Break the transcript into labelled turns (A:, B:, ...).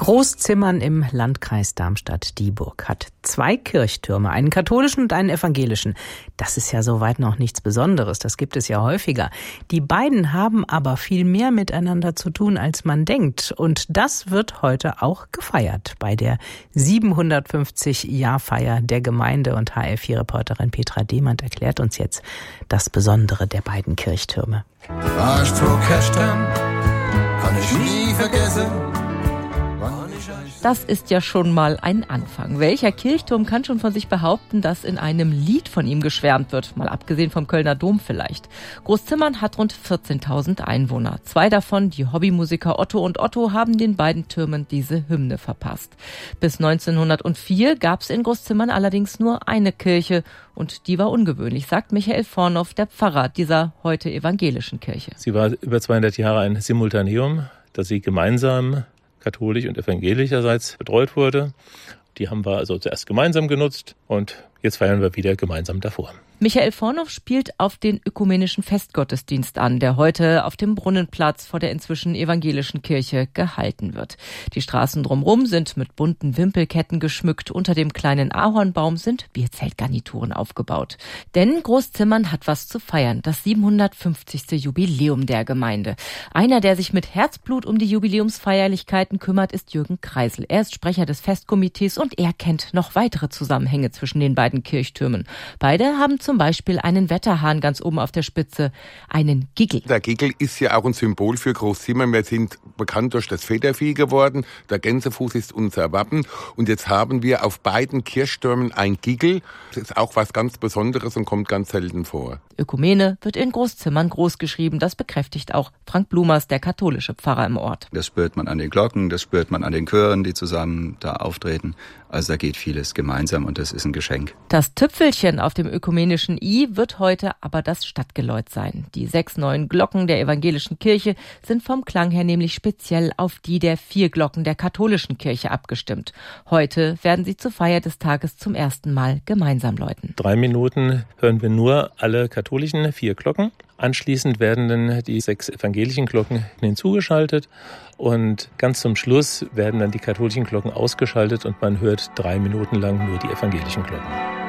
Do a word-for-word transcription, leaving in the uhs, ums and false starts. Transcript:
A: Großzimmern im Landkreis Darmstadt-Dieburg hat zwei Kirchtürme, einen katholischen und einen evangelischen. Das ist ja soweit noch nichts Besonderes, das gibt es ja häufiger. Die beiden haben aber viel mehr miteinander zu tun, als man denkt. Und das wird heute auch gefeiert bei der siebenhundertfünfzig-Jahr-Feier der Gemeinde. Und H R vier Reporterin Petra Demand erklärt uns jetzt das Besondere der beiden Kirchtürme.
B: Kann ich nie vergessen.
C: Das ist ja schon mal ein Anfang. Welcher Kirchturm kann schon von sich behaupten, dass in einem Lied von ihm geschwärmt wird? Mal abgesehen vom Kölner Dom vielleicht. Großzimmern hat rund vierzehntausend Einwohner. Zwei davon, die Hobbymusiker Otto und Otto, haben den beiden Türmen diese Hymne verpasst. Bis neunzehnhundertvier gab es in Großzimmern allerdings nur eine Kirche. Und die war ungewöhnlich, sagt Michael Vornow, der Pfarrer dieser heute evangelischen Kirche.
D: Sie war über zweihundert Jahre ein Simultaneum, das sie gemeinsam katholisch und evangelischerseits betreut wurde. Die haben wir also zuerst gemeinsam genutzt und jetzt feiern wir wieder gemeinsam davor.
C: Michael Vornow spielt auf den ökumenischen Festgottesdienst an, der heute auf dem Brunnenplatz vor der inzwischen evangelischen Kirche gehalten wird. Die Straßen drumherum sind mit bunten Wimpelketten geschmückt. Unter dem kleinen Ahornbaum sind Bierzeltgarnituren aufgebaut. Denn Großzimmern hat was zu feiern, das siebenhundertfünfzigste Jubiläum der Gemeinde. Einer, der sich mit Herzblut um die Jubiläumsfeierlichkeiten kümmert, ist Jürgen Kreisel. Er ist Sprecher des Festkomitees und er kennt noch weitere Zusammenhänge zwischen den beiden Kirchtürmen. Beide haben zum Beispiel einen Wetterhahn ganz oben auf der Spitze, einen Giggel.
E: Der Giggel ist ja auch ein Symbol für Großzimmern. Wir sind bekannt durch das Federvieh geworden. Der Gänsefuß ist unser Wappen. Und jetzt haben wir auf beiden Kirchtürmen ein Giggel. Das ist auch was ganz Besonderes und kommt ganz selten vor.
C: Ökumene wird in Großzimmern groß geschrieben. Das bekräftigt auch Frank Blumers, der katholische Pfarrer im Ort.
F: Das spürt man an den Glocken, das spürt man an den Chören, die zusammen da auftreten. Also da geht vieles gemeinsam und das ist ein Geschenk.
C: Das Tüpfelchen auf dem ökumenischen I wird heute aber das Stadtgeläut sein. Die sechs neuen Glocken der evangelischen Kirche sind vom Klang her nämlich speziell auf die der vier Glocken der katholischen Kirche abgestimmt. Heute werden sie zur Feier des Tages zum ersten Mal gemeinsam läuten.
D: Drei Minuten hören wir nur alle katholischen vier Glocken. Anschließend werden dann die sechs evangelischen Glocken hinzugeschaltet und ganz zum Schluss werden dann die katholischen Glocken ausgeschaltet und man hört drei Minuten lang nur die evangelischen Glocken.